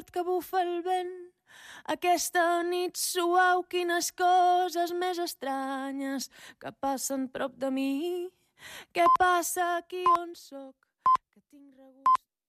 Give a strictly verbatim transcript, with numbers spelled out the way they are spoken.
fred que bufa el vent. Aquesta nit suau, quines coses més estranyes que passen prop de mi. Què passa aquí on soc? Que tinc regust